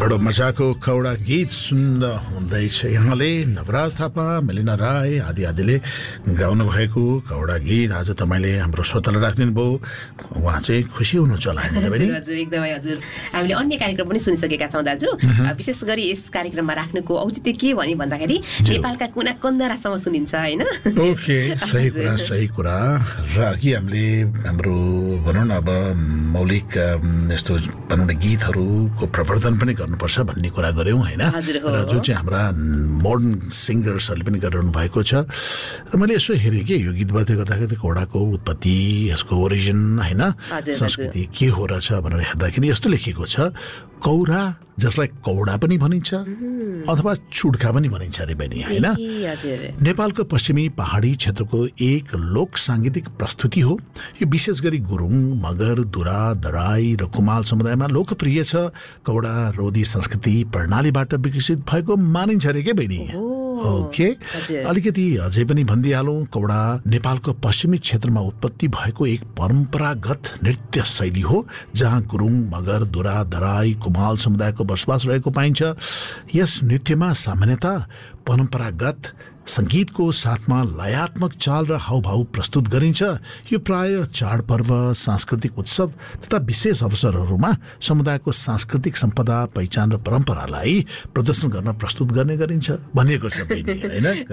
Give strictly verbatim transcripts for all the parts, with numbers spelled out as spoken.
बडो मजाको कौडा गीत सुन्दा हुँदैछ। यहाँले नवराज थापा, मेलिना राई आदि आदिले गाउनु भएको कौडा गीत आज तपाईँले हाम्रो श्रोतालाई राखिदिनु भयो। उहाँ चाहिँ खुसी हुनुहुन्छ होला हैन बहिनी? हजुर, एकदमै हजुर। हामीले अन्य कार्यक्रम पनि सुनिसकेका छौँ दाजु। विशेष गरी यस कार्यक्रममा राख्नुको औचित्य के भनी भन्दाखेरि नेपालका कुना कन्दरासम्म सुनिन्छ हैन? ओके, सही कुरा सही कुरा। र अघि हामीले हाम्रो भनौँ न अब मौलिक यस्तो भनौँ न गीतहरूको प्रवर्धन पनि गर्नुपर्छ भन्ने कुरा गऱ्यौँ हैन? र जो चाहिँ हाम्रा मोडर्न सिङ्गर्सहरूले पनि गरिरहनु भएको छ। र मैले यसो हेरेँ कि यो गीत बजाउँदै गर्दाखेरि कौडाको उत्पत्ति, यसको ओरिजिन हैन, संस्कृति के हो रहेछ भनेर हेर्दाखेरि यस्तो लेखिएको छ, कौरा जसलाई कौडा पनि भनिन्छ अथवा चुड्का पनि भनिन्छ अरे बहिनी हैन? नेपालको पश्चिमी पहाडी क्षेत्रको एक लोक साङ्गीतिक प्रस्तुति हो। यो विशेष गरी गुरुङ, मगर, दुरा, दराई र कुमाल समुदायमा लोकप्रिय छ। कौडा रोदी संस्कृति प्रणालीबाट विकसित भएको मानिन्छ अरे के बहिनी? ओके, अलिकति अझै पनि भनिदिइहालौँ, कौडा नेपालको पश्चिमी क्षेत्रमा उत्पत्ति भएको एक परम्परागत नृत्य शैली हो जहाँ गुरुङ, मगर, दुरा, दराई, कुमाल समुदायको बसोबास रहेको पाइन्छ। यस नृत्यमा सामान्यतः परम्परागत सङ्गीतको साथमा लयात्मक चाल र हावभाव प्रस्तुत गरिन्छ। यो प्राय चाडपर्व, सांस्कृतिक उत्सव तथा विशेष अवसरहरूमा समुदायको सांस्कृतिक सम्पदा, पहिचान र परम्परालाई प्रदर्शन गर्न प्रस्तुत गर्ने गरिन्छ भनिएको छ हैन?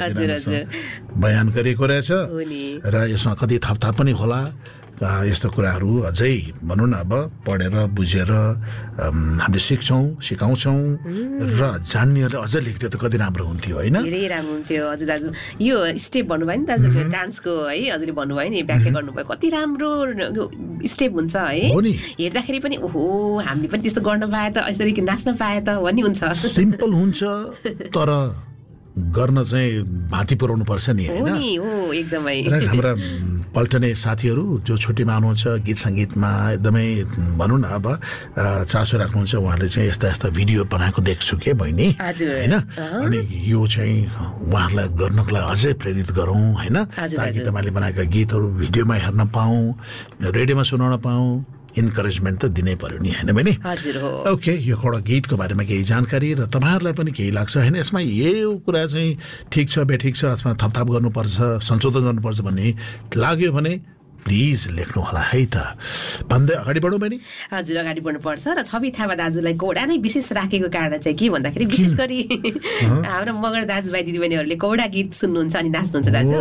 बयान गरेको रहेछ र यसमा कति थपथाप पनि होला। यस्तो कुराहरू अझै भनौँ न अब पढेर बुझेर हामीले सिक्छौँ, सिकाउँछौँ र जान्नेहरूले अझै लेख्दै त कति राम्रो हुन्थ्यो होइन? धेरै राम्रो हुन्थ्यो। हजुर दाजु, यो स्टेप भन्नुभयो नि दाजु, डान्सको है, हजुरले भन्नुभयो नि, व्याख्या गर्नुभयो, कति राम्रो स्टेप हुन्छ है? हेर्दाखेरि पनि ओहो हामीले पनि त्यस्तो गर्न पाए त, यसरी नाच्न पाए त भन्ने हुन्छ। सिम्पल हुन्छ तर गर्न चाहिँ भाती पुर्याउनु पर्छ नि हैन? एकदमै। हाम्रा पल्टने साथीहरू जो छुट्टीमा आउनुहुन्छ, गीत सङ्गीतमा एकदमै भनौँ न अब चासो राख्नुहुन्छ, उहाँहरूले चाहिँ यस्ता यस्ता भिडियो बनाएको देख्छु के बहिनी होइन? अनि यो चाहिँ उहाँहरूलाई गर्नको लागि अझै प्रेरित गरौँ होइन? ताकि तपाईँले बनाएका गीतहरू भिडियोमा हेर्न पाऊँ, रेडियोमा सुनाउन पाऊँ, इन्करेजमेन्ट त दिनै पर्यो नि हैन बहिनी? हजुर हो। ओके, यो एउटा गीतको बारेमा केही जानकारी र तपाईँहरूलाई पनि केही लाग्छ होइन यसमा यो कुरा चाहिँ ठिक छ बेठिक छ अथवा थपथाप गर्नुपर्छ, संशोधन गर्नुपर्छ भन्ने लाग्यो भने प्लिज लेख्नु होला है त। भन्दै अगाडि बढौँ बहिनी? हजुर, अगाडि बढ्नुपर्छ। र छवि थापा दाजुलाई कौडा नै विशेष राखेको कारण चाहिँ के भन्दाखेरि विशेष गरी हाम्रो मगर दाजुभाइ दिदीबहिनीहरूले कौडा गीत सुन्नुहुन्छ अनि नाच्नुहुन्छ दाजु,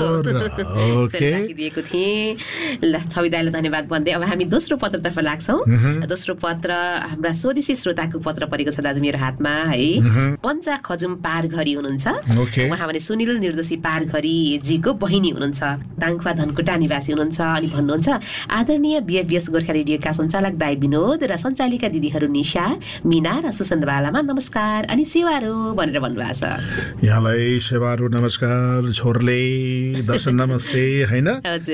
राखिदिएको थिएँ। ल छवि दाइलाई धन्यवाद भन्दै अब हामी दोस्रो पत्रतर्फ लाग्छौँ। दोस्रो पत्र हाम्रा स्वदेशी श्रोताको पत्र परेको छ दाजु मेरो हातमा है। पञ्चा खजुम पारघरी हुनुहुन्छ उहाँ भने सुनिल निर्दोषी पारघरी जीको बहिनी हुनुहुन्छ, दाङखुवा धनकुटा निवासी हुनुहुन्छ। अनि भन्नुहुन्छ आदरणीय बिएफबिएस गोर्खा रेडियोका सञ्चालक दाइ विनोद र सञ्चालिका दिदीहरू निशा, मिना र सुसन बालामा नमस्कार अनि सेवारो भनेर भन्नुभएको छ। यहाँलाई सेवारो नमस्कार, छोरले दर्शन नमस्ते हैन?